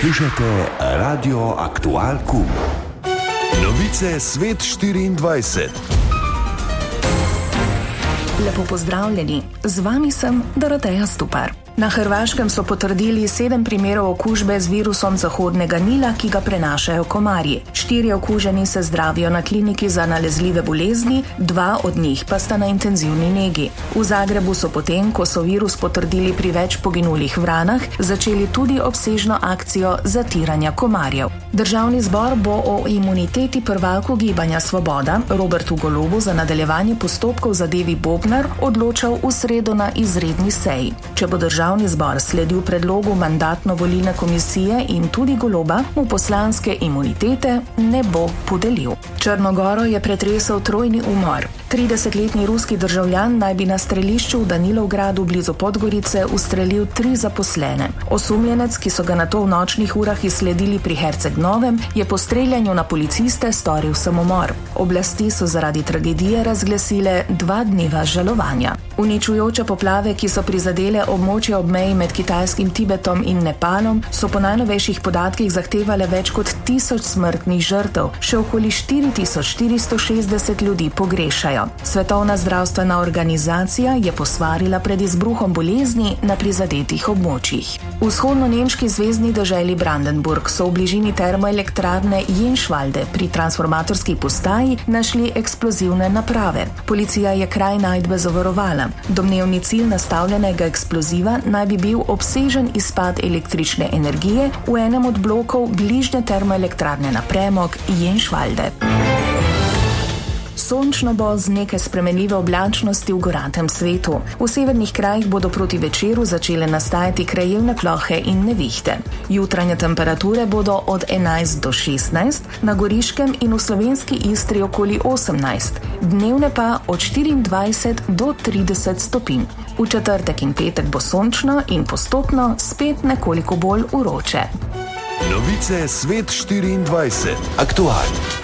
Poslušate Radio Aktual Kum. Novice Svet 24. Lepo pozdravljeni, z vami sem Doroteja Stupar. Na Hrvaškem so potrdili 7 primerov okužbe z virusom Zahodnega Nila, ki ga prenašajo komarji. 4 okuženi se zdravijo na kliniki za nalezljive bolezni, 2 od njih pa sta na intenzivni negi. V Zagrebu so potem, ko so virus potrdili pri več poginulih vranah, začeli tudi obsežno akcijo zatiranja komarjev. Državni zbor bo o imuniteti prvaku Gibanja Svoboda Robertu Golobu za nadaljevanje postopkov zadevi Bobnar odločal v sredo na izredni seji. Če bo Državni zbor sledil predlogu mandatno-volilne komisije in tudi Goloba, mu poslanske imunitete ne bo podelil. Črno Goro je pretresel trojni umor. 30-letni ruski državljan naj bi na strelišču v Danilovgradu blizu Podgorice ustrelil 3 zaposlene. Osumljenec, ki so ga nato v nočnih urah izsledili pri Herceg Novem, je po streljanju na policiste storil samomor. Oblasti so zaradi tragedije razglasile 2 dneva žalovanja. Uničujoče poplave, ki so prizadele območje ob meji med kitajskim Tibetom in Nepalom, so po najnovejših podatkih zahtevale več kot 1000 smrtnih žrtev, še okoli 4460 ljudi pogrešajo. Svetovna zdravstvena organizacija je posvarila pred izbruhom bolezni na prizadetih območjih. V vzhodno-nemški zvezni deželi Brandenburg so v bližini termoelektrarne Jenšvalde pri transformatorski postaji našli eksplozivne naprave. Policija je kraj najdbe zavarovala. Domnevni cilj nastavljenega eksploziva naj bi bil obsežen izpad električne energije v enem od blokov bližnje termoelektrarne na premog Jenšvalde. Sončno bo z nekaj spremenljive oblačnosti v goratem svetu. V severnih krajih bodo proti večeru začele nastajati krajevne plohe in nevihte. Jutranje temperature bodo od 11 do 16, na Goriškem in v slovenski Istri okoli 18, dnevne pa od 24 do 30 stopinj. V četrtek in petek bo sončno in postopno spet nekoliko bolj vroče. Novice Svet 24. Aktualno.